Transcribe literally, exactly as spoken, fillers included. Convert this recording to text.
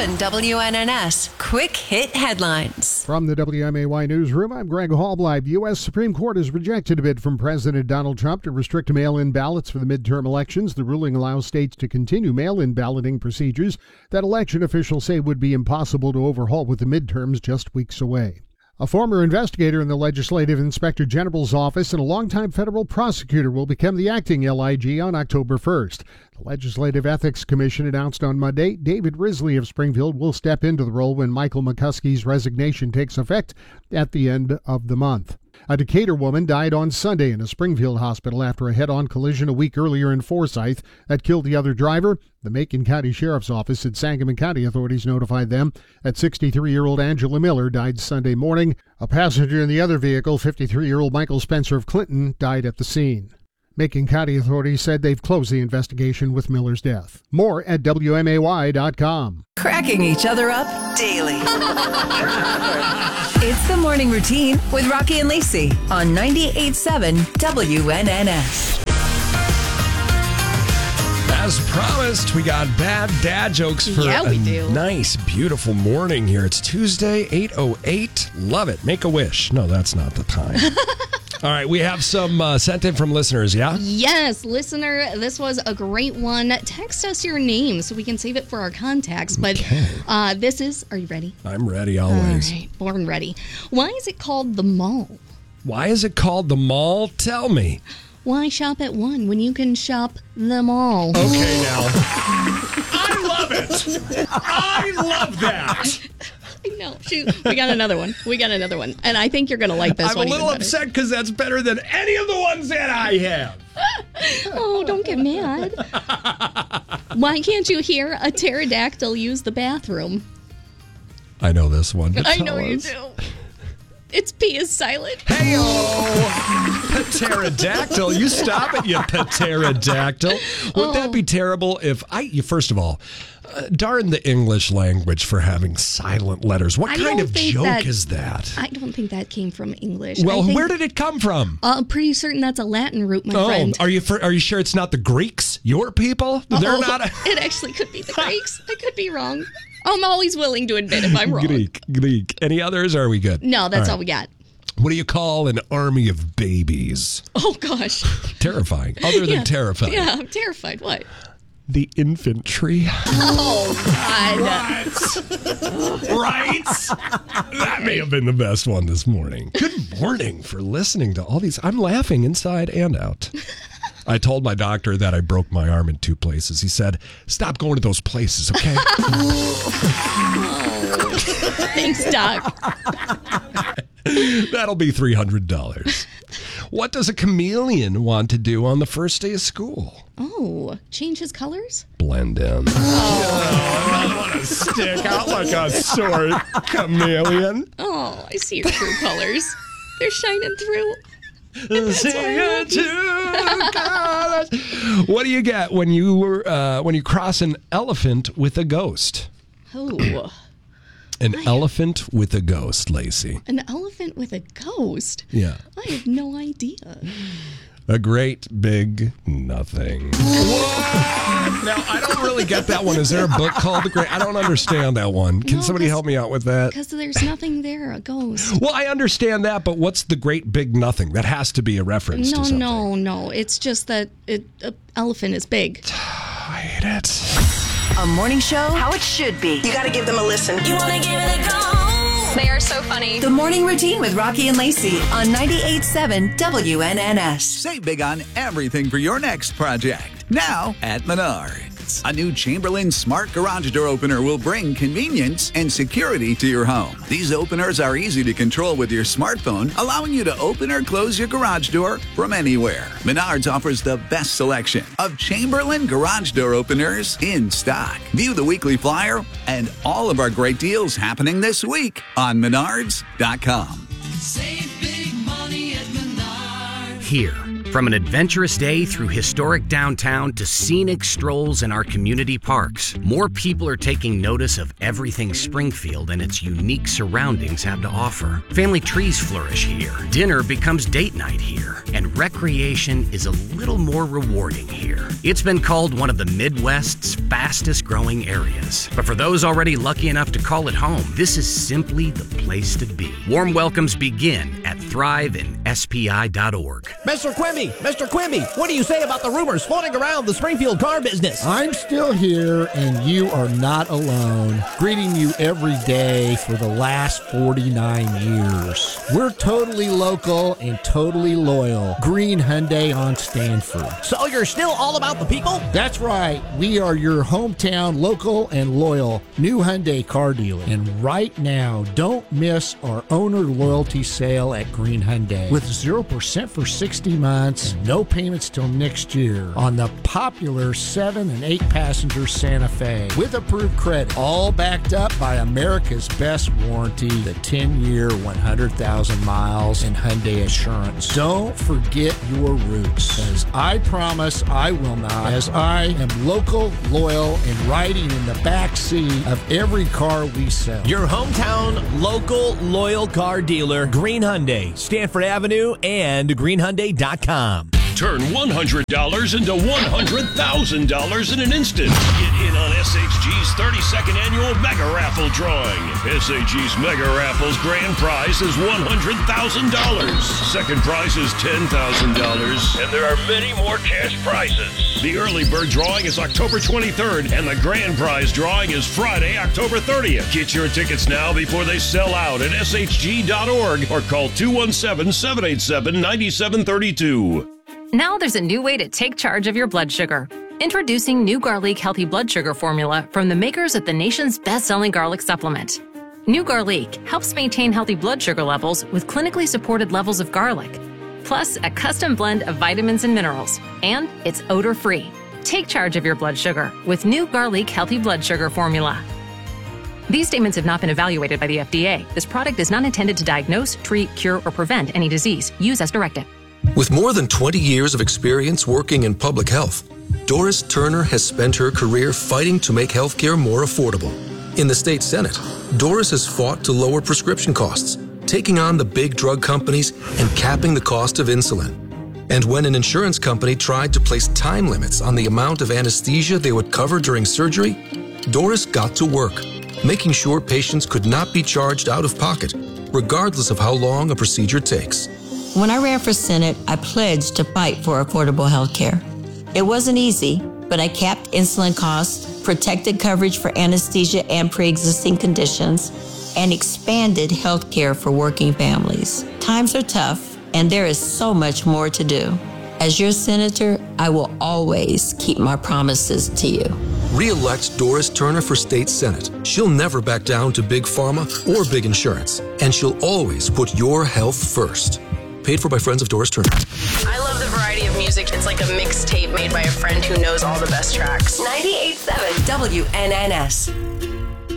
seven W N N S Quick Hit Headlines. From the W M A Y Newsroom, I'm Greg Hallbleib. U S Supreme Court has rejected a bid from President Donald Trump to restrict mail-in ballots for the midterm elections. The ruling allows states to continue mail-in balloting procedures that election officials say would be impossible to overhaul with the midterms just weeks away. A former investigator in the Legislative Inspector General's office and a longtime federal prosecutor will become the acting L I G on October first. The Legislative Ethics Commission announced on Monday David Risley of Springfield will step into the role when Michael McCuskey's resignation takes effect at the end of the month. A Decatur woman died on Sunday in a Springfield hospital after a head-on collision a week earlier in Forsyth that killed the other driver. The Macon County Sheriff's Office said Sangamon County authorities notified them that sixty-three-year-old Angela Miller died Sunday morning. A passenger in the other vehicle, fifty-three-year-old Michael Spencer of Clinton, died at the scene. Macon County authorities said they've closed the investigation with Miller's death. More at W M A Y dot com. Cracking each other up daily. It's the morning routine with Rocky and Lacey on ninety-eight point seven W N N S. As promised, we got bad dad jokes for yeah, we a do. nice, beautiful morning here. It's Tuesday, eight oh eight. Love it. Make a wish. No, that's not the time. All right, we have some uh, sent in from listeners, yeah? Yes, listener, this was a great one. Text us your name so we can save it for our contacts. But Okay. uh, this is, are you ready? I'm ready always. All right, born ready. Why is it called the mall? Why is it called the mall? Tell me. Why shop at one when you can shop them all? Okay, now. I love it. I love that. I know. Shoot, we got another one. We got another one. And I think you're going to like this I'm one. a little even better. upset because that's better than any of the ones that I have. Oh, don't get mad. Why can't you hear a pterodactyl use the bathroom? I know this one. I know Tell you us. do. Its P is silent. Hey-oh! Pterodactyl. You stop it, you pterodactyl. Wouldn't that be terrible if I, you, first of all, uh, darn the English language for having silent letters. What I kind don't of think joke that- is that? I don't think that came from English. I Well, think, where did it come from? Uh, I'm pretty certain that's a Latin root, my Oh, friend. are you for, are you sure it's not the Greeks? Your people? They're Oh, not a It actually could be the Greeks. I could be wrong. I'm always willing to admit if I'm wrong. Greek. Greek. Any others? Or are we good? No, that's all, right. we got. What do you call an army of babies? Oh, gosh. Terrifying. Other than Yeah. terrifying. Yeah, I'm terrified. What? The infantry. Oh, God. Right? That may have been the best one this morning. Good morning for listening to all these. I'm laughing inside and out. I told my doctor that I broke my arm in two places. He said, stop going to those places, okay? Thanks, Doc. That'll be three hundred dollars. What does a chameleon want to do on the first day of school? Oh, change his colors? Blend in. Oh, I don't want to stick out like a sore chameleon. Oh, I see your true colors. They're shining through. Sing it to God. What do you get when you uh, when you cross an elephant with a ghost? Oh, An elephant with a ghost, Lacey. an elephant with a ghost? Yeah. I have no idea. A great big nothing. What? Now, I don't really get that one. Is there a book called The Great? I don't understand that one. Can No, somebody 'cause- help me out with that? Because there's nothing there, a ghost. Well, I understand that, but what's the great big nothing? That has to be a reference No, to something. no, no. It's just that it, an elephant is big. I hate it. A morning show, how it should be. You gotta give them a listen. You wanna give it a go. They are so funny. The morning routine with Rocky and Lacey on ninety-eight point seven W N N S. Save big on everything for your next project. Now at Menards. A new Chamberlain Smart Garage Door Opener will bring convenience and security to your home. These openers are easy to control with your smartphone, allowing you to open or close your garage door from anywhere. Menards offers the best selection of Chamberlain Garage Door Openers in stock. View the weekly flyer and all of our great deals happening this week on Menards dot com. Save big money at Menards. Here, From an adventurous day through historic downtown to scenic strolls in our community parks, more people are taking notice of everything Springfield and its unique surroundings have to offer. Family trees flourish here, dinner becomes date night here, and recreation is a little more rewarding here. It's been called one of the Midwest's fastest growing areas. But for those already lucky enough to call it home, this is simply the place to be. Warm welcomes begin at thrive in S P I dot org. Mister Quimby, Mister Quimby, what do you say about the rumors floating around the Springfield car business? I'm still here, and you are not alone. Greeting you every day for the last forty-nine years. We're totally local and totally loyal. Green Hyundai on Stanford. So you're still all about the people? That's right. We are your hometown local and loyal new Hyundai car dealer. And right now, don't miss our owner loyalty sale at Green Hyundai with zero percent for sixty months and no payments till next year on the popular seven and eight passenger Santa Fe with approved credit, all backed up by America's best warranty, the ten year, one hundred thousand miles in Hyundai Assurance. Don't forget your roots, as I promise I will not, as I am local, loyal, and riding in the back seat of every car we sell. Your hometown, local, loyal car dealer, Green Hyundai, Stanford Avenue, and green hyundai dot com. Turn one hundred dollars into one hundred thousand dollars in an instant. Get in on S H G's thirty-second annual Mega Raffle drawing. S H G's Mega Raffle's grand prize is one hundred thousand dollars. Second prize is ten thousand dollars. And there are many more cash prizes. The early bird drawing is October twenty-third, and the grand prize drawing is Friday, October thirtieth. Get your tickets now before they sell out at S H G dot org or call two one seven, seven eight seven, nine seven three two. Now there's a new way to take charge of your blood sugar. Introducing New Garlic Healthy Blood Sugar Formula from the makers of the nation's best-selling garlic supplement. New Garlic helps maintain healthy blood sugar levels with clinically supported levels of garlic, plus a custom blend of vitamins and minerals, and it's odor-free. Take charge of your blood sugar with New Garlic Healthy Blood Sugar Formula. These statements have not been evaluated by the F D A. This product is not intended to diagnose, treat, cure, or prevent any disease. Use as directed. With more than twenty years of experience working in public health, Doris Turner has spent her career fighting to make healthcare more affordable. In the state Senate, Doris has fought to lower prescription costs, taking on the big drug companies and capping the cost of insulin. And when an insurance company tried to place time limits on the amount of anesthesia they would cover during surgery, Doris got to work, making sure patients could not be charged out of pocket, regardless of how long a procedure takes. When I ran for Senate, I pledged to fight for affordable health care. It wasn't easy, but I capped insulin costs, protected coverage for anesthesia and pre-existing conditions, and expanded health care for working families. Times are tough, and there is so much more to do. As your senator, I will always keep my promises to you. Re-elect Doris Turner for State Senate. She'll never back down to big pharma or big insurance, and she'll always put your health first. Paid for by friends of Doris Turner. I love the variety of music. It's like a mixtape made by a friend who knows all the best tracks. ninety-eight point seven W N N S.